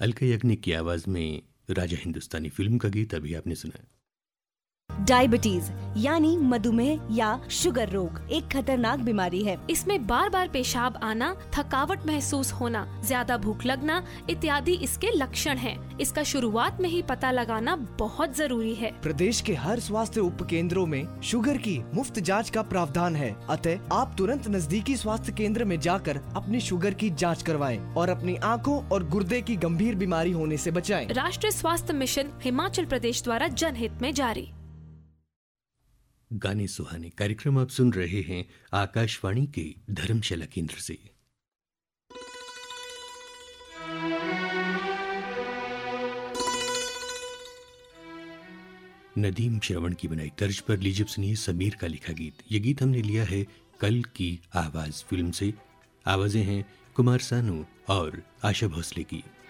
अलका याग्निक की आवाज में राजा हिंदुस्तानी फिल्म का गीत अभी आपने सुना। डायबिटीज यानी मधुमेह या शुगर रोग एक खतरनाक बीमारी है। इसमें बार बार पेशाब आना, थकावट महसूस होना, ज्यादा भूख लगना इत्यादि इसके लक्षण हैं। इसका शुरुआत में ही पता लगाना बहुत जरूरी है। प्रदेश के हर स्वास्थ्य उप केंद्रों में शुगर की मुफ्त जांच का प्रावधान है, अतः आप तुरंत नजदीकी स्वास्थ्य केंद्र में जाकर अपनी शुगर की जांच करवाएं और अपनी आँखों और गुर्दे की गंभीर बीमारी होने से बचाएं। राष्ट्रीय स्वास्थ्य मिशन हिमाचल प्रदेश द्वारा जनहित में जारी। गाने सुहाने कार्यक्रम आप सुन रहे हैं आकाशवाणी के धर्मशाला केंद्र से। नदीम श्रवण की बनाई तर्ज पर लीजिए सुनिए समीर का लिखा गीत। ये गीत हमने लिया है कल की आवाज फिल्म से। आवाजें हैं कुमार सानू और आशा भोसले की।